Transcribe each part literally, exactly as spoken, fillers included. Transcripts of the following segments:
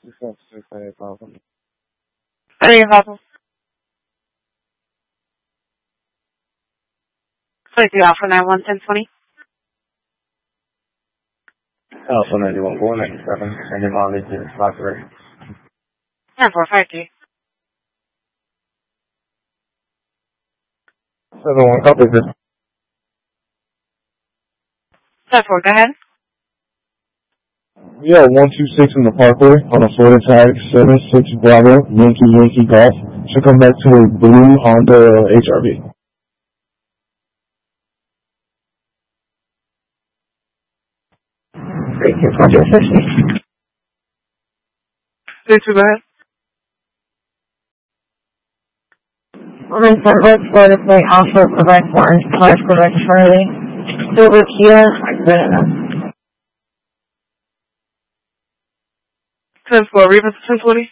Any problem? Please do Alpha nine one ten twenty. Alpha ninety-one four ninety-seven, and your mom is in slot three. nine four five two. seven one, copy this. ten four, go ahead. Yeah, one two six in the parkway on a Florida tag, seven six Bravo, Yankee Yankee Golf. Should come back to a blue Honda H R V. three two four two fifty. three two, go ahead. Woman Fort Worth, Florida plate, Alpha, Quebec, Orange, five, Quebec, Charlie. Silver Kia, Grenada. ten four, Reba ten twenty.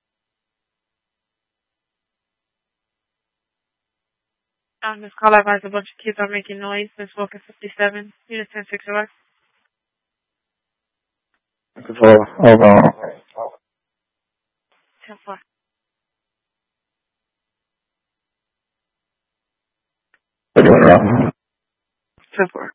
Um, this call advised a bunch of kids are making noise. Miss Wilkins fifty-seven, unit ten six O X. Control, hold on. ten four. What are you doing wrong? ten four.